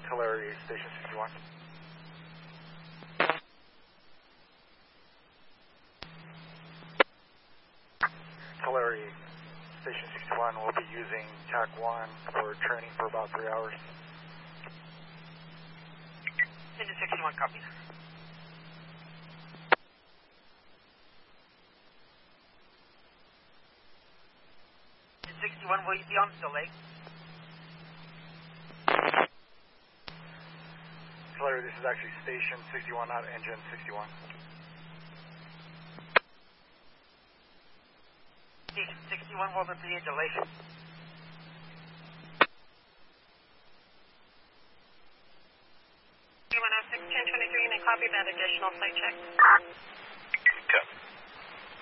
Tulare Station 61. Tulare Station 61 will be using TAC 1 for training for about 3 hours. Engine 61, copy. Engine 61, will you be on delay? Tulare, this is actually Station 61, not Engine 61. Station 61, will there be a delay? You want to have 1623 and a copy of that additional site check?